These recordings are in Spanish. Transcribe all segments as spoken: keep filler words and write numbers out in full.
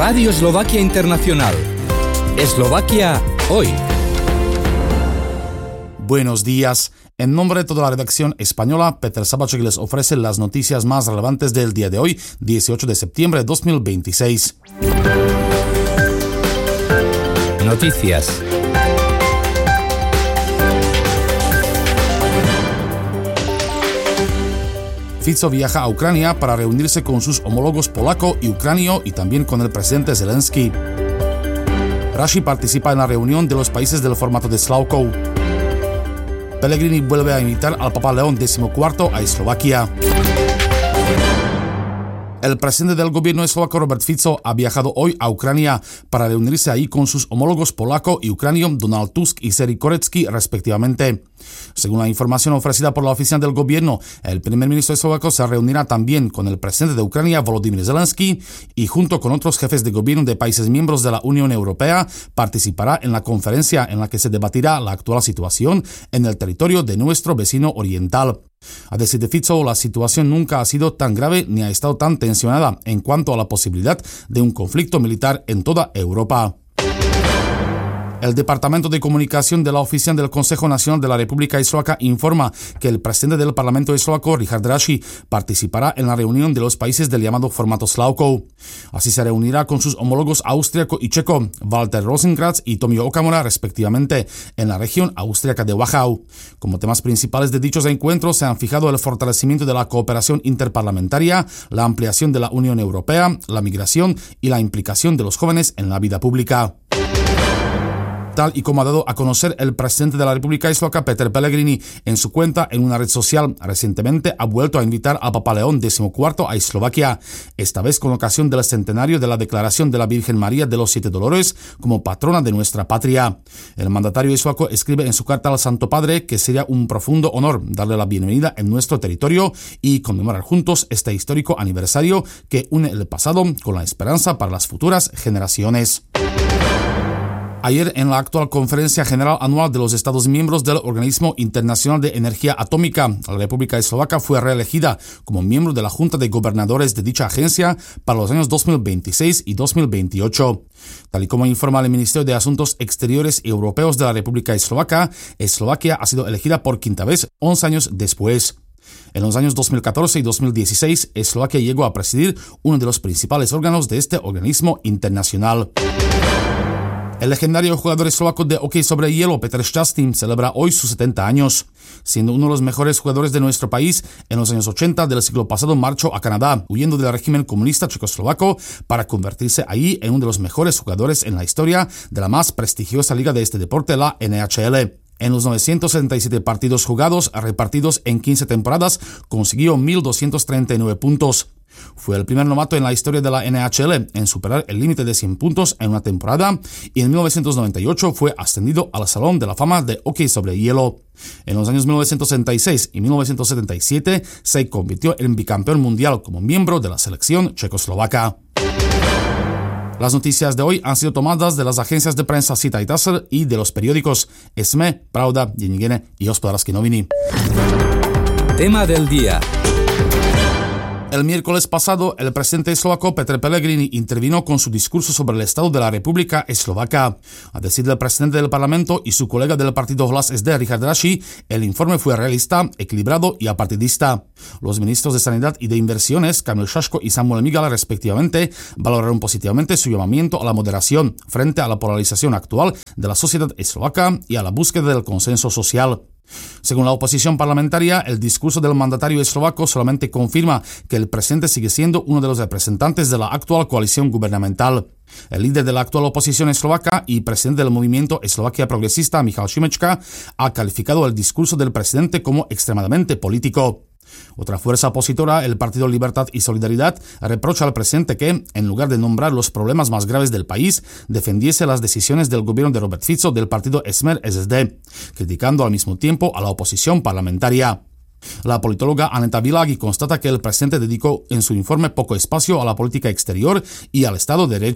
Radio Eslovaquia Internacional. Eslovaquia hoy. Buenos días. En nombre de toda la redacción española, Peter Sabacek les ofrece las noticias más relevantes del día de hoy, dieciocho de septiembre de dos mil veintiséis. Noticias. Fico viaja a Ucrania para reunirse con sus homólogos polaco y ucranio y también con el presidente Zelensky. Raši participa en la reunión de los países del formato de Slavkov. Pellegrini vuelve a invitar al Papa León decimocuarto a Eslovaquia. El presidente del gobierno eslovaco Robert Fico ha viajado hoy a Ucrania para reunirse ahí con sus homólogos polaco y ucranio Donald Tusk y Serhii Koretzky respectivamente. Según la información ofrecida por la oficina del gobierno, el primer ministro eslovaco se reunirá también con el presidente de Ucrania Volodymyr Zelensky y junto con otros jefes de gobierno de países miembros de la Unión Europea participará en la conferencia en la que se debatirá la actual situación en el territorio de nuestro vecino oriental. A decir de Fico, la situación nunca ha sido tan grave ni ha estado tan tensionada en cuanto a la posibilidad de un conflicto militar en toda Europa. El Departamento de Comunicación de la Oficina del Consejo Nacional de la República Eslovaca informa que el presidente del Parlamento eslovaco, Richard Raši, participará en la reunión de los países del llamado formato Slavkov. Así se reunirá con sus homólogos austriaco y checo, Walter Rosenkranz y Tomio Okamura, respectivamente, en la región austríaca de Wachau. Como temas principales de dichos encuentros se han fijado el fortalecimiento de la cooperación interparlamentaria, la ampliación de la Unión Europea, la migración y la implicación de los jóvenes en la vida pública. Tal y como ha dado a conocer el presidente de la República Eslovaca, Peter Pellegrini, en su cuenta en una red social, recientemente ha vuelto a invitar al Papa León decimocuarto a Eslovaquia, esta vez con ocasión del centenario de la declaración de la Virgen María de los Siete Dolores como patrona de nuestra patria. El mandatario eslovaco escribe en su carta al Santo Padre que sería un profundo honor darle la bienvenida en nuestro territorio y conmemorar juntos este histórico aniversario que une el pasado con la esperanza para las futuras generaciones. Ayer, en la actual Conferencia General Anual de los Estados miembros del Organismo Internacional de Energía Atómica, la República Eslovaca fue reelegida como miembro de la Junta de Gobernadores de dicha agencia para los años dos mil veintiséis y dos mil veintiocho. Tal y como informa el Ministerio de Asuntos Exteriores y Europeos de la República Eslovaca, Eslovaquia ha sido elegida por quinta vez once años después. En los años dos mil catorce y dos mil dieciséis, Eslovaquia llegó a presidir uno de los principales órganos de este organismo internacional. El legendario jugador eslovaco de hockey sobre hielo, Petr Šťastný, celebra hoy sus setenta años. Siendo uno de los mejores jugadores de nuestro país, en los años ochenta del siglo pasado marchó a Canadá, huyendo del régimen comunista checoslovaco, para convertirse allí en uno de los mejores jugadores en la historia de la más prestigiosa liga de este deporte, la N H L. En los novecientos setenta y siete partidos jugados, repartidos en quince temporadas, consiguió mil doscientos treinta y nueve puntos. Fue el primer novato en la historia de la N H L en superar el límite de cien puntos en una temporada y en mil novecientos noventa y ocho fue ascendido al Salón de la Fama de Hockey sobre Hielo. En los años mil novecientos sesenta y seis y mil novecientos setenta y siete se convirtió en bicampeón mundial como miembro de la selección checoslovaca. Las noticias de hoy han sido tomadas de las agencias de prensa Cita y Taser y de los periódicos Esme, Pravda, Denník y Hospodářské noviny. Tema del día. El miércoles pasado, el presidente eslovaco Peter Pellegrini intervino con su discurso sobre el estado de la República Eslovaca. A decir del presidente del Parlamento y su colega del partido Hlas S D, Richard Raši, el informe fue realista, equilibrado y apartidista. Los ministros de Sanidad y de Inversiones, Kamil Šaško y Samuel Migala, respectivamente, valoraron positivamente su llamamiento a la moderación frente a la polarización actual de la sociedad eslovaca y a la búsqueda del consenso social. Según la oposición parlamentaria, el discurso del mandatario eslovaco solamente confirma que el presidente sigue siendo uno de los representantes de la actual coalición gubernamental. El líder de la actual oposición eslovaca y presidente del movimiento Eslovaquia Progresista, Michal Šimečka, ha calificado el discurso del presidente como extremadamente político. Otra fuerza opositora, el Partido Libertad y Solidaridad, reprocha al presidente que, en lugar de nombrar los problemas más graves del país, defendiese las decisiones del gobierno de Robert Fico del partido Smer S S D, criticando al mismo tiempo a la oposición parlamentaria. La politóloga Aneta Világi constata que el presidente dedicó en su informe poco espacio a la política exterior y al Estado de Derecho.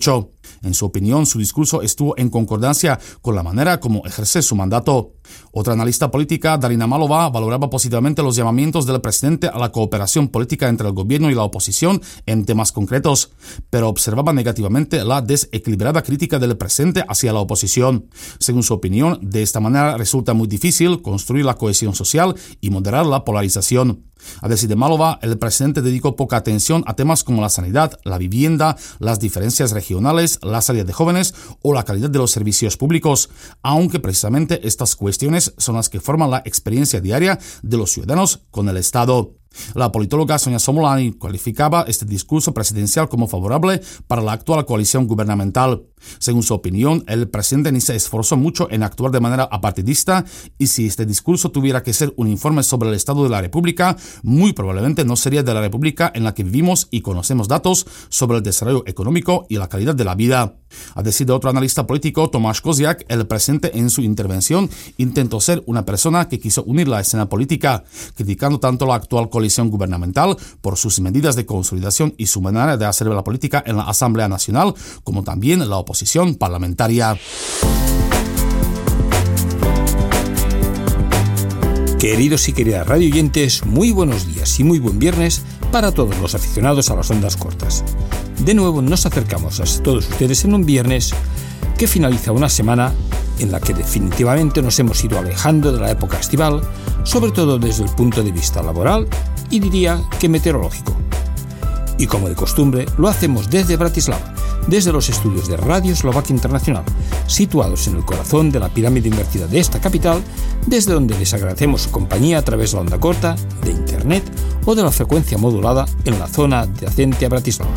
En su opinión, su discurso estuvo en concordancia con la manera como ejerce su mandato. Otra analista política, Darina Malova, valoraba positivamente los llamamientos del presidente a la cooperación política entre el gobierno y la oposición en temas concretos, pero observaba negativamente la desequilibrada crítica del presidente hacia la oposición. Según su opinión, de esta manera resulta muy difícil construir la cohesión social y moderar la polarización. A decir de Malova, el presidente dedicó poca atención a temas como la sanidad, la vivienda, las diferencias regionales, la salida de jóvenes o la calidad de los servicios públicos, aunque precisamente estas cuestiones son las que forman la experiencia diaria de los ciudadanos con el Estado. La politóloga Sonia Somolani calificaba este discurso presidencial como favorable para la actual coalición gubernamental. Según su opinión, el presidente ni se esforzó mucho en actuar de manera apartidista y si este discurso tuviera que ser un informe sobre el estado de la República, muy probablemente no sería de la República en la que vivimos y conocemos datos sobre el desarrollo económico y la calidad de la vida. A decir de otro analista político, Tomáš Koziak, el presidente en su intervención intentó ser una persona que quiso unir la escena política, criticando tanto la actual coalición gubernamental por sus medidas de consolidación y su manera de hacer la política en la Asamblea Nacional, como también la oposición parlamentaria. Queridos y queridas radioyentes, muy buenos días y muy buen viernes para todos los aficionados a las ondas cortas. De nuevo nos acercamos a todos ustedes en un viernes que finaliza una semana en la que definitivamente nos hemos ido alejando de la época estival, sobre todo desde el punto de vista laboral y diría que meteorológico. Y como de costumbre, lo hacemos desde Bratislava, desde los estudios de Radio Eslovaquia Internacional, situados en el corazón de la pirámide invertida de esta capital, desde donde les agradecemos su compañía a través de la onda corta, de internet o de la frecuencia modulada en la zona adyacente a Bratislava.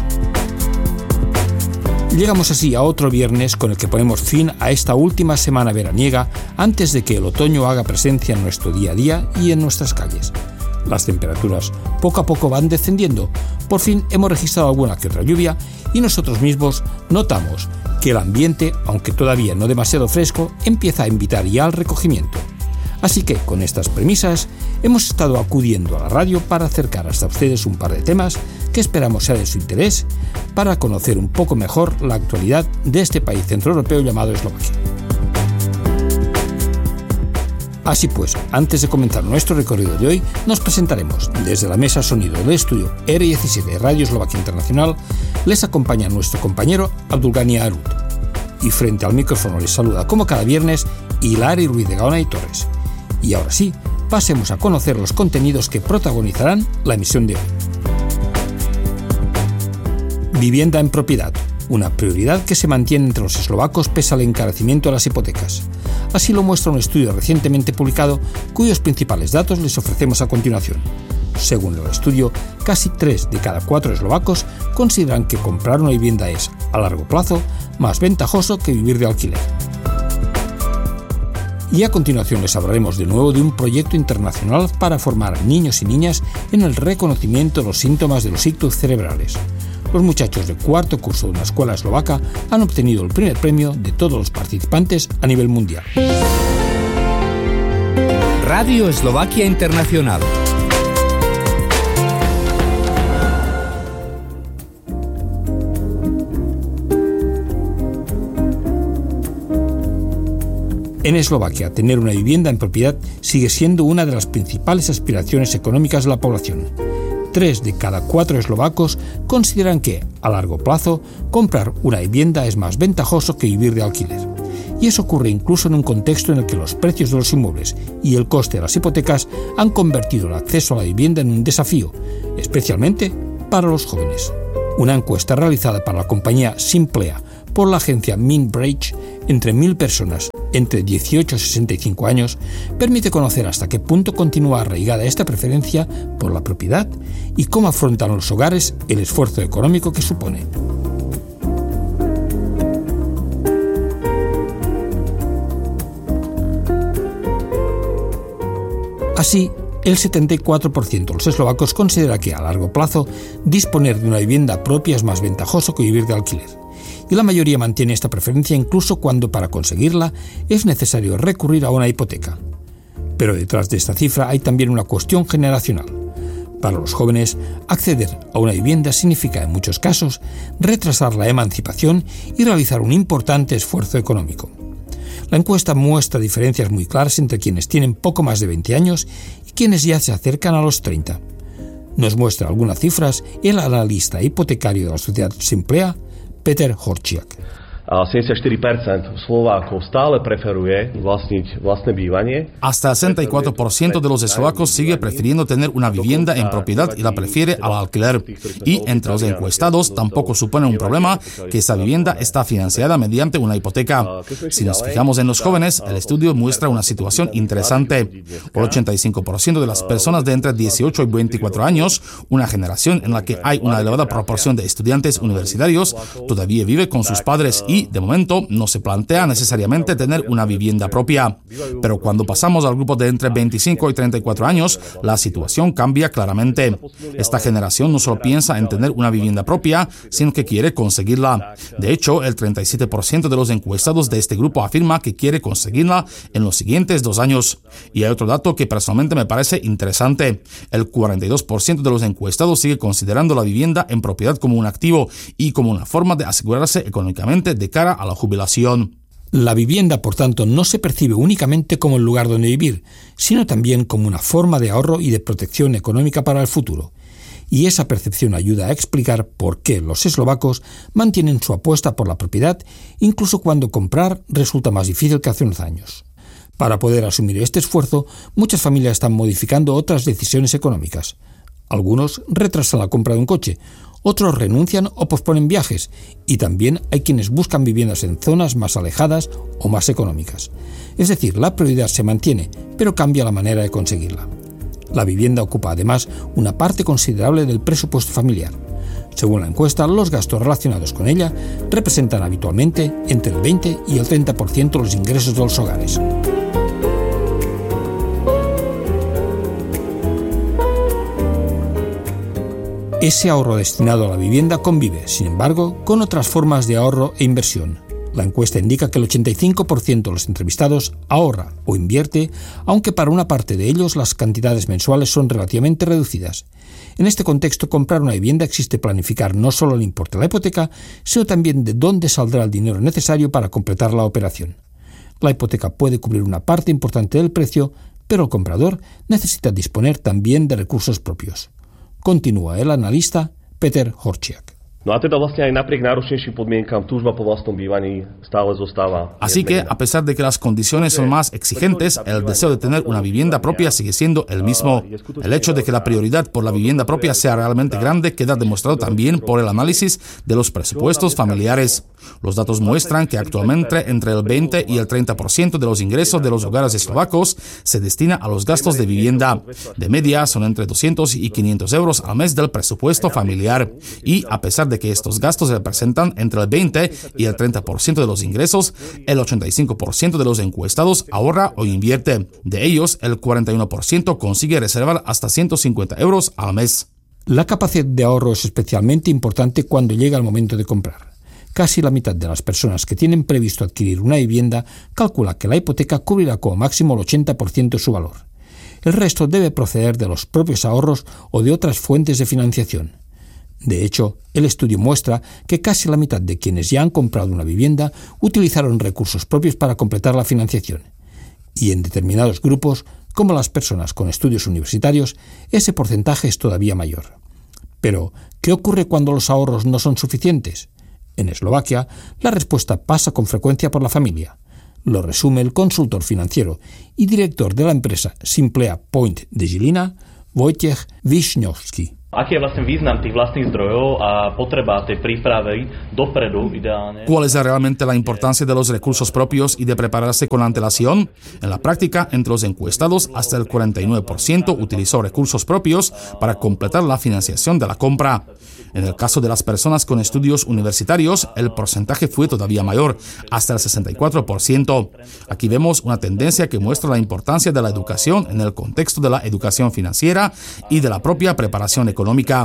Llegamos así a otro viernes con el que ponemos fin a esta última semana veraniega antes de que el otoño haga presencia en nuestro día a día y en nuestras calles. Las temperaturas poco a poco van descendiendo. Por fin hemos registrado alguna que otra lluvia y nosotros mismos notamos que el ambiente, aunque todavía no demasiado fresco, empieza a invitar ya al recogimiento. Así que, con estas premisas, hemos estado acudiendo a la radio para acercar hasta ustedes un par de temas que esperamos sea de su interés para conocer un poco mejor la actualidad de este país centroeuropeo llamado Eslovaquia. Así pues, antes de comenzar nuestro recorrido de hoy, nos presentaremos desde la mesa sonido del estudio R diecisiete de Radio Eslovaquia Internacional. Les acompaña nuestro compañero Abdulgani Arut. Y frente al micrófono les saluda como cada viernes Hilari Ruiz de Gaona y Torres. Y ahora sí, pasemos a conocer los contenidos que protagonizarán la emisión de hoy. Vivienda en propiedad, una prioridad que se mantiene entre los eslovacos pese al encarecimiento de las hipotecas. Así lo muestra un estudio recientemente publicado cuyos principales datos les ofrecemos a continuación. Según el estudio, casi tres de cada cuatro eslovacos consideran que comprar una vivienda es, a largo plazo, más ventajoso que vivir de alquiler. Y a continuación les hablaremos de nuevo de un proyecto internacional para formar a niños y niñas en el reconocimiento de los síntomas de los ictus cerebrales. Los muchachos de cuarto curso de una escuela eslovaca han obtenido el primer premio de todos los participantes a nivel mundial. Radio Eslovaquia Internacional. En Eslovaquia, tener una vivienda en propiedad sigue siendo una de las principales aspiraciones económicas de la población. Tres de cada cuatro eslovacos consideran que, a largo plazo, comprar una vivienda es más ventajoso que vivir de alquiler. Y eso ocurre incluso en un contexto en el que los precios de los inmuebles y el coste de las hipotecas han convertido el acceso a la vivienda en un desafío, especialmente para los jóvenes. Una encuesta realizada para la compañía Simplea por la agencia Minbridge entre mil personas entre dieciocho y sesenta y cinco años permite conocer hasta qué punto continúa arraigada esta preferencia por la propiedad y cómo afrontan los hogares el esfuerzo económico que supone. Así, el setenta y cuatro por ciento de los eslovacos considera que a largo plazo disponer de una vivienda propia es más ventajoso que vivir de alquiler. Y la mayoría mantiene esta preferencia incluso cuando para conseguirla es necesario recurrir a una hipoteca. Pero detrás de esta cifra hay también una cuestión generacional. Para los jóvenes, acceder a una vivienda significa en muchos casos retrasar la emancipación y realizar un importante esfuerzo económico. La encuesta muestra diferencias muy claras entre quienes tienen poco más de veinte años y quienes ya se acercan a los treinta. Nos muestra algunas cifras el analista hipotecario de la sociedad Simplea, Peter Horčiak. sedemdesiatštyri percent Slovákov stále preferuje vlastniť vlastné bývanie. Hasta sesenta y cuatro por ciento de los eslovacos sigue prefiriendo tener una vivienda en propiedad y la prefiere al alquiler. Y entre los encuestados tampoco supone un problema que esa vivienda está financiada mediante una hipoteca. Si nos fijamos en los jóvenes, el estudio muestra una situación interesante. El ochenta y cinco por ciento de las personas de entre dieciocho y veinticuatro años, una generación en la que hay una elevada proporción de estudiantes universitarios, todavía vive con sus padres y, de momento, no se plantea necesariamente tener una vivienda propia. Pero cuando pasamos al grupo de entre veinticinco y treinta y cuatro años, la situación cambia claramente. Esta generación no solo piensa en tener una vivienda propia, sino que quiere conseguirla. De hecho, el treinta y siete por ciento de los encuestados de este grupo afirma que quiere conseguirla en los siguientes dos años. Y hay otro dato que personalmente me parece interesante. El cuarenta y dos por ciento de los encuestados sigue considerando la vivienda en propiedad como un activo y como una forma de asegurarse económicamente de cara a la jubilación. La vivienda, por tanto, no se percibe únicamente como el lugar donde vivir, sino también como una forma de ahorro y de protección económica para el futuro. Y esa percepción ayuda a explicar por qué los eslovacos mantienen su apuesta por la propiedad, incluso cuando comprar resulta más difícil que hace unos años. Para poder asumir este esfuerzo, muchas familias están modificando otras decisiones económicas. Algunos retrasan la compra de un coche, otros renuncian o posponen viajes, y también hay quienes buscan viviendas en zonas más alejadas o más económicas. Es decir, la prioridad se mantiene, pero cambia la manera de conseguirla. La vivienda ocupa además una parte considerable del presupuesto familiar. Según la encuesta, los gastos relacionados con ella representan habitualmente entre el veinte y el treinta por ciento de los ingresos de los hogares. Ese ahorro destinado a la vivienda convive, sin embargo, con otras formas de ahorro e inversión. La encuesta indica que el ochenta y cinco por ciento de los entrevistados ahorra o invierte, aunque para una parte de ellos las cantidades mensuales son relativamente reducidas. En este contexto, comprar una vivienda existe planificar no solo el importe de la hipoteca, sino también de dónde saldrá el dinero necesario para completar la operación. La hipoteca puede cubrir una parte importante del precio, pero el comprador necesita disponer también de recursos propios. Continúa el analista Peter Horčiak. No a teda vlastne aj napriek náročnejším podmienkam túžba po vlastnom bývaní stále zostáva. Así que, a pesar de que las condiciones son más exigentes, el deseo de tener una vivienda propia sigue siendo el mismo. El hecho de que la prioridad por la vivienda propia sea realmente grande queda demostrado también por el análisis de los presupuestos familiares. Los datos muestran que actualmente entre el veinte y el treinta por ciento de los ingresos de los hogares eslovacos se destina a los gastos de vivienda. De media son entre doscientos y quinientos euros al mes del presupuesto familiar. Y a pesar de de que estos gastos representan entre el veinte y el treinta por ciento de los ingresos, el ochenta y cinco por ciento de los encuestados ahorra o invierte. De ellos, el cuarenta y uno por ciento consigue reservar hasta ciento cincuenta euros al mes. La capacidad de ahorro es especialmente importante cuando llega el momento de comprar. Casi la mitad de las personas que tienen previsto adquirir una vivienda calcula que la hipoteca cubrirá como máximo el ochenta por ciento de su valor. El resto debe proceder de los propios ahorros o de otras fuentes de financiación. De hecho, el estudio muestra que casi la mitad de quienes ya han comprado una vivienda utilizaron recursos propios para completar la financiación. Y en determinados grupos, como las personas con estudios universitarios, ese porcentaje es todavía mayor. Pero, ¿qué ocurre cuando los ahorros no son suficientes? En Eslovaquia, la respuesta pasa con frecuencia por la familia. Lo resume el consultor financiero y director de la empresa Simplea Point de Žilina, Wojciech Wiśniowski. Aký je vlastne význam tých vlastných zdrojov a potreba tej prípravy dopredu ideálne? ¿Cuál es realmente la importancia de los recursos propios y de prepararse con antelación? En la práctica, entre los encuestados, hasta el cuarenta y nueve por ciento utilizó recursos propios para completar la financiación de la compra. En el caso de las personas con estudios universitarios, el porcentaje fue todavía mayor, hasta el sesenta y cuatro por ciento. Aquí vemos una tendencia que muestra la importancia de la educación en el contexto de la educación financiera y de la propia preparación económica.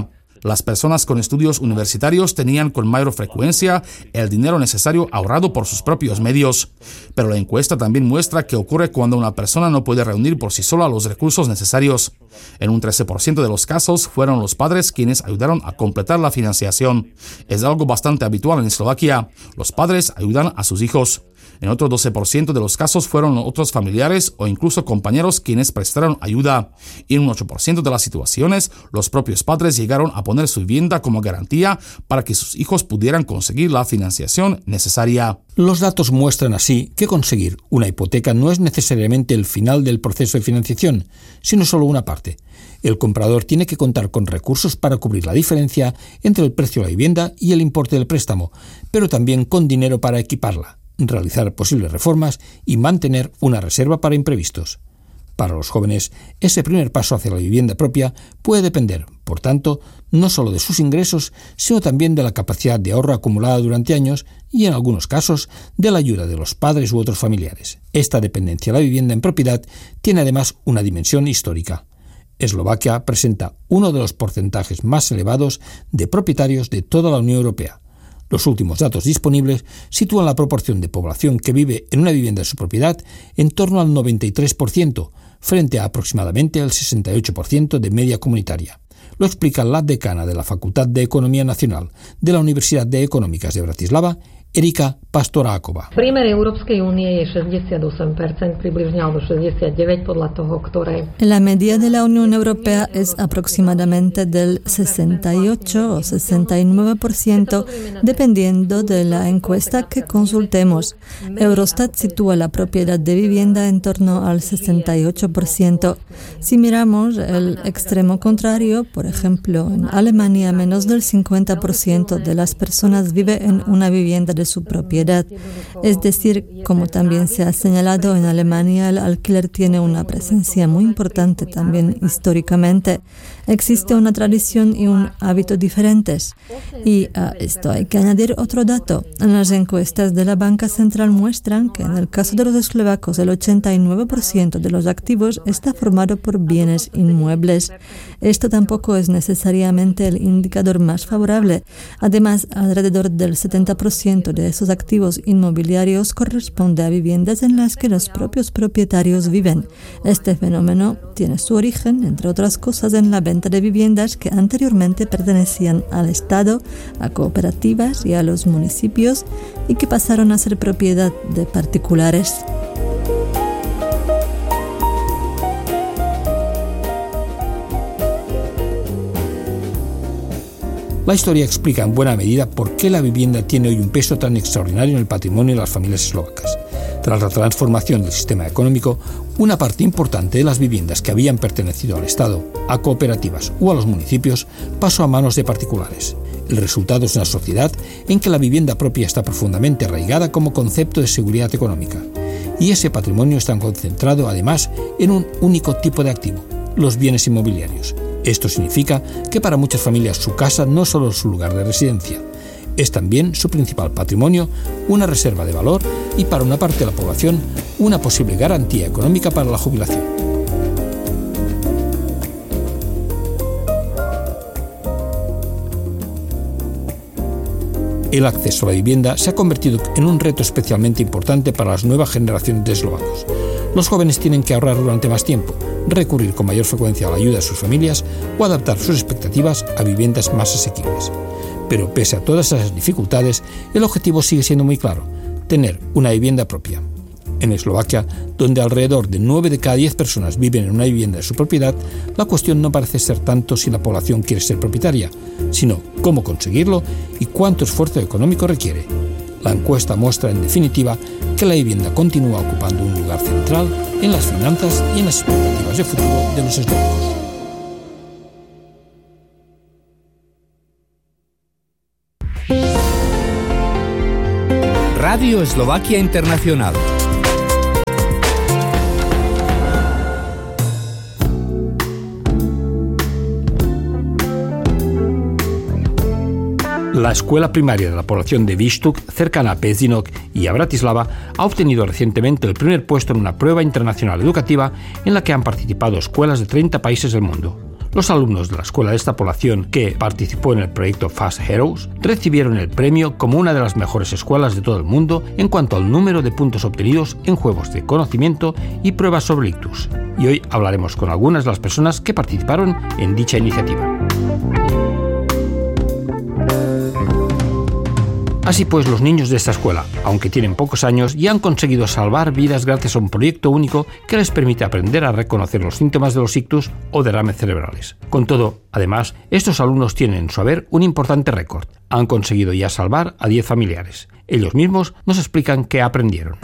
Las personas con estudios universitarios tenían con mayor frecuencia el dinero necesario ahorrado por sus propios medios. Pero la encuesta también muestra qué ocurre cuando una persona no puede reunir por sí sola los recursos necesarios. En un trece por ciento de los casos fueron los padres quienes ayudaron a completar la financiación. Es algo bastante habitual en Eslovaquia. Los padres ayudan a sus hijos. En otro doce por ciento de los casos fueron otros familiares o incluso compañeros quienes prestaron ayuda. Y en un ocho por ciento de las situaciones, los propios padres llegaron a poner su vivienda como garantía para que sus hijos pudieran conseguir la financiación necesaria. Los datos muestran así que conseguir una hipoteca no es necesariamente el final del proceso de financiación, sino solo una parte. El comprador tiene que contar con recursos para cubrir la diferencia entre el precio de la vivienda y el importe del préstamo, pero también con dinero para equiparla, realizar posibles reformas y mantener una reserva para imprevistos. Para los jóvenes, ese primer paso hacia la vivienda propia puede depender, por tanto, no solo de sus ingresos, sino también de la capacidad de ahorro acumulada durante años y, en algunos casos, de la ayuda de los padres u otros familiares. Esta dependencia de la vivienda en propiedad tiene además una dimensión histórica. Eslovaquia presenta uno de los porcentajes más elevados de propietarios de toda la Unión Europea. Los últimos datos disponibles sitúan la proporción de población que vive en una vivienda de su propiedad en torno al noventa y tres por ciento, frente a aproximadamente el sesenta y ocho por ciento de media comunitaria. Lo explica la decana de la Facultad de Economía Nacional de la Universidad de Económicas de Bratislava, Erika Pastoráková. Priemer Európskej únie je šesťdesiatosem percent približne alebo šesťdesiatdeväť podľa toho, ktoré. La media de la Unión Europea es aproximadamente del sesenta y ocho o sesenta y nueve por ciento dependiendo de la encuesta que consultemos. Eurostat sitúa la propiedad de vivienda en torno al sesenta y ocho por ciento. Si miramos el extremo contrario, por ejemplo, en Alemania menos del cincuenta por ciento de las personas vive en una vivienda de su propiedad. Es decir, como también se ha señalado, en Alemania el alquiler tiene una presencia muy importante también históricamente. Existe una tradición y un hábito diferentes. Y a esto hay que añadir otro dato. Las encuestas de la Banca Central muestran que en el caso de los eslovacos el ochenta y nueve por ciento de los activos está formado por bienes inmuebles. Esto tampoco es necesariamente el indicador más favorable. Además, alrededor del setenta por ciento de esos activos inmobiliarios corresponde a viviendas en las que los propios propietarios viven. Este fenómeno tiene su origen, entre otras cosas, en la venta de viviendas que anteriormente pertenecían al Estado, a cooperativas y a los municipios y que pasaron a ser propiedad de particulares. La historia explica en buena medida por qué la vivienda tiene hoy un peso tan extraordinario en el patrimonio de las familias eslovacas. Tras la transformación del sistema económico, una parte importante de las viviendas que habían pertenecido al Estado, a cooperativas o a los municipios pasó a manos de particulares. El resultado es una sociedad en que la vivienda propia está profundamente arraigada como concepto de seguridad económica. Y ese patrimonio está concentrado además en un único tipo de activo, los bienes inmobiliarios. Esto significa que para muchas familias su casa no es solo su lugar de residencia, es también su principal patrimonio, una reserva de valor y para una parte de la población una posible garantía económica para la jubilación. El acceso a la vivienda se ha convertido en un reto especialmente importante para las nuevas generaciones de eslovacos. Los jóvenes tienen que ahorrar durante más tiempo, recurrir con mayor frecuencia a la ayuda de sus familias o adaptar sus expectativas a viviendas más asequibles. Pero pese a todas esas dificultades, el objetivo sigue siendo muy claro: tener una vivienda propia. En Eslovaquia, donde alrededor de nueve de cada diez personas viven en una vivienda de su propiedad, la cuestión no parece ser tanto si la población quiere ser propietaria, sino cómo conseguirlo y cuánto esfuerzo económico requiere. La encuesta muestra, en definitiva, que la vivienda continúa ocupando un lugar central en las finanzas y en las expectativas de futuro de los eslovacos. Radio Eslovaquia Internacional. La escuela primaria de la población de Výštuk, cercana a Pezinok y a Bratislava, ha obtenido recientemente el primer puesto en una prueba internacional educativa en la que han participado escuelas de treinta países del mundo. Los alumnos de la escuela de esta población que participó en el proyecto Fast Heroes recibieron el premio como una de las mejores escuelas de todo el mundo en cuanto al número de puntos obtenidos en juegos de conocimiento y pruebas sobre ictus. Y hoy hablaremos con algunas de las personas que participaron en dicha iniciativa. Así pues, los niños de esta escuela, aunque tienen pocos años, ya han conseguido salvar vidas gracias a un proyecto único que les permite aprender a reconocer los síntomas de los ictus o derrames cerebrales. Con todo, además, estos alumnos tienen en su haber un importante récord. Han conseguido ya salvar a diez familiares. Ellos mismos nos explican qué aprendieron.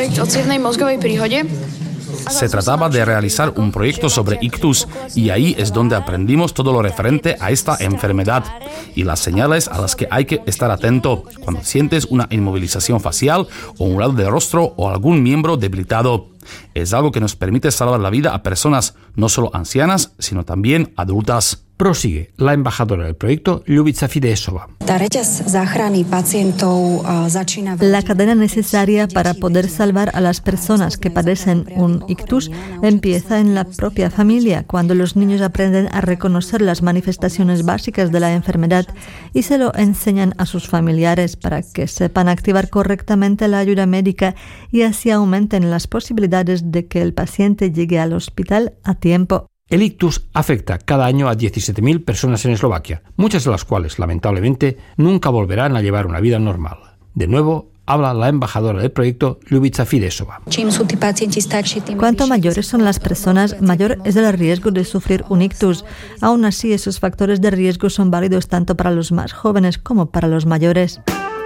Se trataba de realizar un proyecto sobre ictus y ahí es donde aprendimos todo lo referente a esta enfermedad y las señales a las que hay que estar atento cuando sientes una inmovilización facial o un lado del rostro o algún miembro debilitado. Es algo que nos permite salvar la vida a personas no solo ancianas, sino también adultas. Prosigue la embajadora del proyecto, Ľubica Fidesová. La cadena necesaria para poder salvar a las personas que padecen un ictus empieza en la propia familia, cuando los niños aprenden a reconocer las manifestaciones básicas de la enfermedad y se lo enseñan a sus familiares para que sepan activar correctamente la ayuda médica y así aumenten las posibilidades de que el paciente llegue al hospital a tiempo. El ictus afecta cada año a diecisiete mil personas en Eslovaquia, muchas de las cuales, lamentablemente, nunca volverán a llevar una vida normal. De nuevo, habla la embajadora del proyecto, Ľubica Fidesová. Cuanto mayores son las personas, mayor es el riesgo de sufrir un ictus. Aún así, esos factores de riesgo son válidos tanto para los más jóvenes como para los mayores.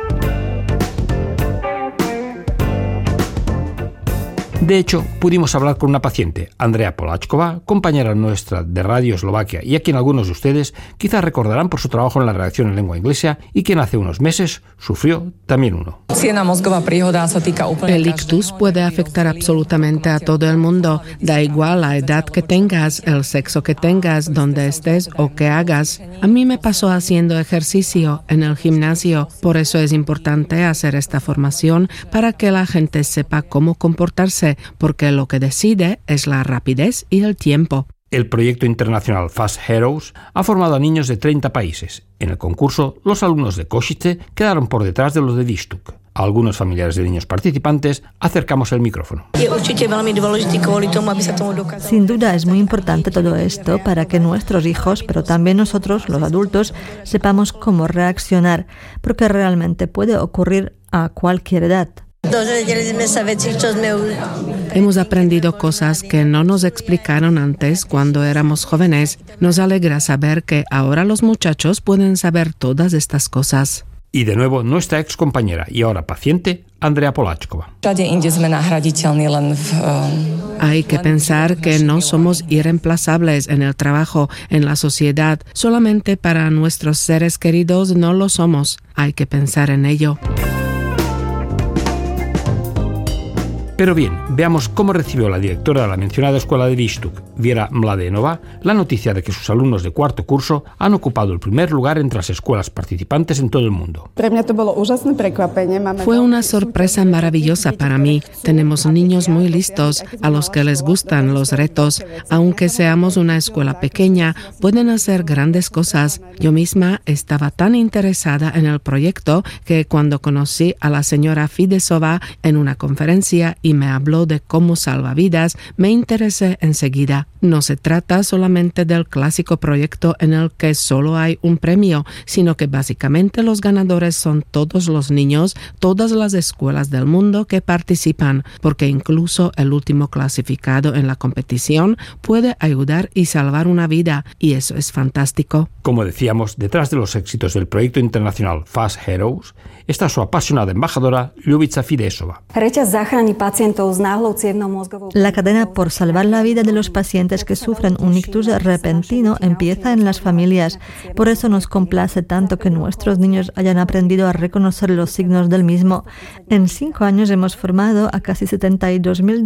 De hecho, pudimos hablar con una paciente, Andrea Poláčková, compañera nuestra de Radio Eslovaquia y a quien algunos de ustedes quizás recordarán por su trabajo en la redacción en lengua inglesa y quien hace unos meses sufrió también uno. El ictus puede afectar absolutamente a todo el mundo, da igual la edad que tengas, el sexo que tengas, donde estés o qué hagas. A mí me pasó haciendo ejercicio en el gimnasio, por eso es importante hacer esta formación para que la gente sepa cómo comportarse, porque lo que decide es la rapidez y el tiempo. El proyecto internacional Fast Heroes ha formado a niños de treinta países. En el concurso, los alumnos de Košice quedaron por detrás de los de Výstup. A algunos familiares de niños participantes acercamos el micrófono. Sin duda es muy importante todo esto para que nuestros hijos, pero también nosotros, los adultos, sepamos cómo reaccionar, porque realmente puede ocurrir a cualquier edad. Hemos aprendido cosas que no nos explicaron antes cuando éramos jóvenes. Nos alegra saber que ahora los muchachos pueden saber todas estas cosas. Y de nuevo nuestra ex compañera y ahora paciente, Andrea Poláčková. Hay que pensar que no somos irreemplazables en el trabajo, en la sociedad. Solamente para nuestros seres queridos no lo somos. Hay que pensar en ello. Pero bien, veamos cómo recibió la directora de la mencionada escuela de Výstup, Viera Mladenová, la noticia de que sus alumnos de cuarto curso han ocupado el primer lugar entre las escuelas participantes en todo el mundo. Fue una sorpresa maravillosa para mí. Tenemos niños muy listos, a los que les gustan los retos. Aunque seamos una escuela pequeña, pueden hacer grandes cosas. Yo misma estaba tan interesada en el proyecto que cuando conocí a la señora Fidesová en una conferencia y me habló de cómo salva vidas, me interesé enseguida. No se trata solamente del clásico proyecto en el que solo hay un premio, sino que básicamente los ganadores son todos los niños, todas las escuelas del mundo que participan, porque incluso el último clasificado en la competición puede ayudar y salvar una vida, y eso es fantástico. Como decíamos, detrás de los éxitos del proyecto internacional Fast Heroes está su apasionada embajadora Ľubica Fidesová. La cadena por salvar la vida de los pacientes que sufren un ictus repentino empieza en las familias. Por eso nos complace tanto que nuestros niños hayan aprendido a reconocer los signos del mismo. En cinco años hemos formado a casi setenta y dos mil